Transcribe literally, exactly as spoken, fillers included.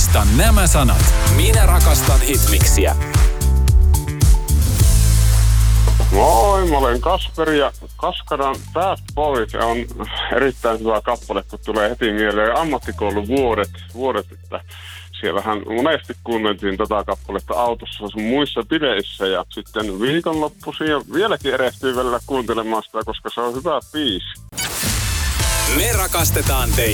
Muista nämä sanat. Minä rakastan hitmiksiä. Moi, mä olen Kasper ja Kaskaran Bad Boy on erittäin hyvä kappale, kun tulee heti mieleen ammattikoulun vuodet, vuodet, että siellähän monesti kuunneltiin tätä kappaletta autossa sun muissa bileissä ja sitten viikonloppuisin ja vieläkin erehtyy välillä kuuntelemaan sitä, koska se on hyvä biisi. Me rakastetaan teitä.